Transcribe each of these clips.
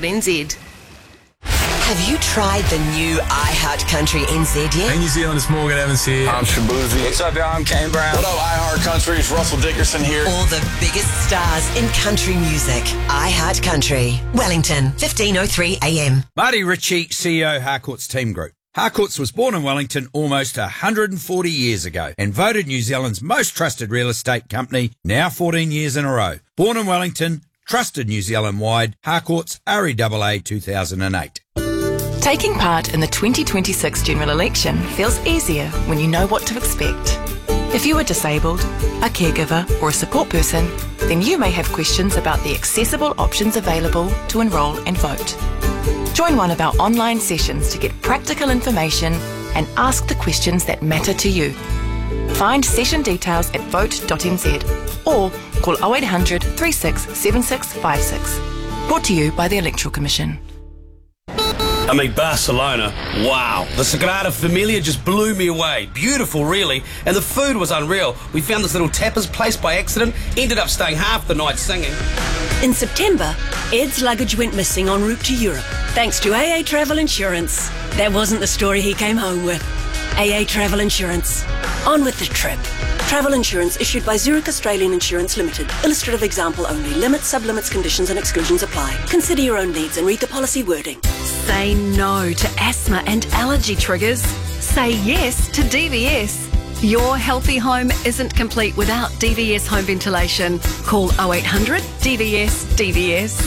NZ. Have you tried the new iHeart Country NZ yet? Hey New Zealand, it's Morgan Evans here. I'm Shabuzi. What's up, y'all? I'm Kane Brown. What up, iHeart Country? It's Russell Dickerson here. All the biggest stars in country music. iHeart Country. Wellington, 1503 AM. Marty Ritchie, CEO, Harcourts Team Group. Harcourts was born in Wellington almost 140 years ago and voted New Zealand's most trusted real estate company now 14 years in a row. Born in Wellington, trusted New Zealand-wide, Harcourts REAA 2008. Taking part in the 2026 general election feels easier when you know what to expect. If you are disabled, a caregiver or a support person, then you may have questions about the accessible options available to enrol and vote. Join one of our online sessions to get practical information and ask the questions that matter to you. Find session details at vote.nz or call 0800 36 7656. Brought to you by the Electoral Commission. I mean, Barcelona, wow. The Sagrada Familia just blew me away. Beautiful, really. And the food was unreal. We found this little tapas place by accident, ended up staying half the night singing. In September, Ed's luggage went missing en route to Europe, thanks to AA Travel Insurance. That wasn't the story he came home with. AA Travel Insurance. On with the trip. Travel insurance issued by Zurich Australian Insurance Limited. Illustrative example only. Limits, sublimits, conditions and exclusions apply. Consider your own needs and read the policy wording. Say no to asthma and allergy triggers. Say yes to DVS. Your healthy home isn't complete without DVS home ventilation. Call 0800 DVS DVS.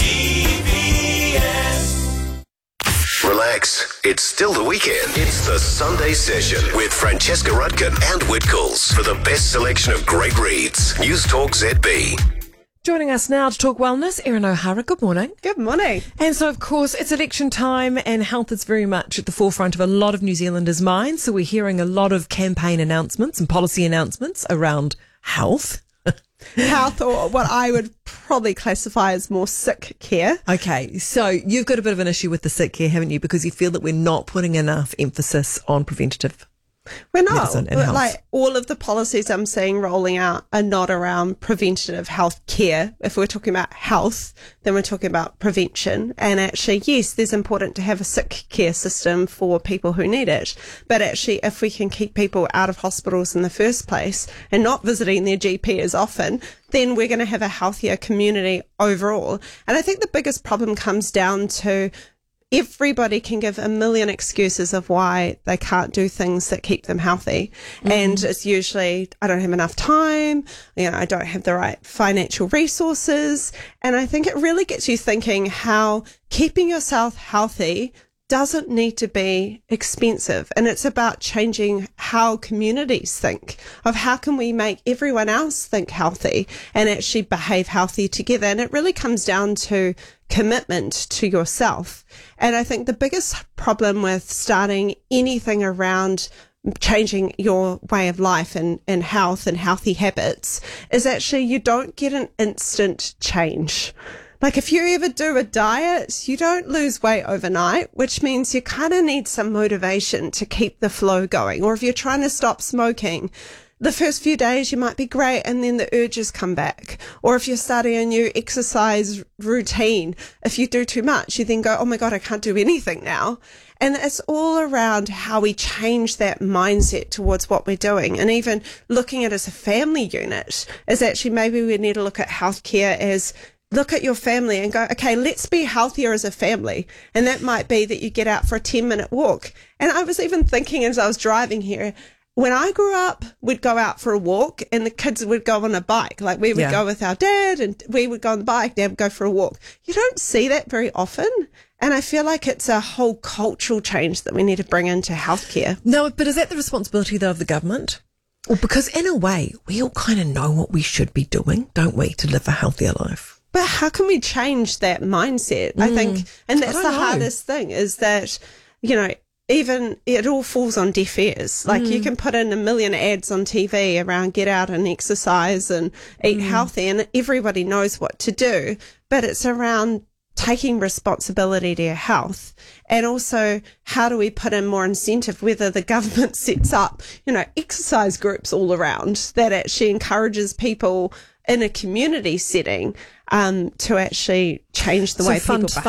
Relax. It's still the weekend. It's the Sunday Session with Francesca Rudkin and Whitcoulls for the best selection of great reads. News Talk ZB. Joining us now to talk wellness, Erin O'Hara. Good morning. Good morning. And so, of course, it's election time and health is very much at the forefront of a lot of New Zealanders' minds. So we're hearing a lot of campaign announcements and policy announcements around health. Health, or what I would probably classify as more sick care. Okay, so you've got a bit of an issue with the sick care, haven't you? Because you feel that we're not putting enough emphasis on preventative. We're not. Health. Like, all of the policies I'm seeing rolling out are not around preventative health care. If we're talking about health, then we're talking about prevention. And actually, yes, there's important to have a sick care system for people who need it. But actually, if we can keep people out of hospitals in the first place and not visiting their GP as often, then we're going to have a healthier community overall. And I think the biggest problem comes down to everybody can give a million excuses of why they can't do things that keep them healthy. And it's usually, I don't have enough time, I don't have the right financial resources. And I think it really gets you thinking how keeping yourself healthy doesn't need to be expensive. And it's about changing how communities think of how can we make everyone else think healthy and actually behave healthy together. And it really comes down to commitment to yourself. And I think the biggest problem with starting anything around changing your way of life and health and healthy habits is actually you don't get an instant change. Like if you ever do a diet, you don't lose weight overnight, which means you kind of need some motivation to keep the flow going. Or if you're trying to stop smoking, the first few days you might be great and then the urges come back. Or if you're starting a new exercise routine, if you do too much, you then go, oh my God, I can't do anything now. And it's all around how we change that mindset towards what we're doing. And even looking at it as a family unit is actually maybe we need to look at healthcare as look at your family and go, okay, let's be healthier as a family. And that might be that you get out for a 10-minute walk. And I was even thinking as I was driving here, when I grew up, we'd go out for a walk and the kids would go on a bike. Like we would go with our dad and we would go on the bike, dad would go for a walk. You don't see that very often. And I feel like it's a whole cultural change that we need to bring into healthcare. No, but is that the responsibility though of the government? Well, because in a way, we all kind of know what we should be doing, don't we, to live a healthier life? But how can we change that mindset? I think, and that's the hardest thing is that, even it all falls on deaf ears. Like you can put in a million ads on TV around get out and exercise and eat healthy and everybody knows what to do, but it's around taking responsibility to your health. And also, how do we put in more incentive, whether the government sets up, exercise groups all around that actually encourages people in a community setting to actually change the way people behave.